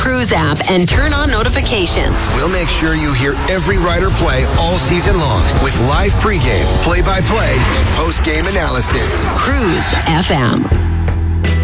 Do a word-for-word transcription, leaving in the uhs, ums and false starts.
Cruise app and turn on notifications. We'll make sure you hear every rider play all season long with live pregame, play-by-play, and post-game analysis. Cruise F M.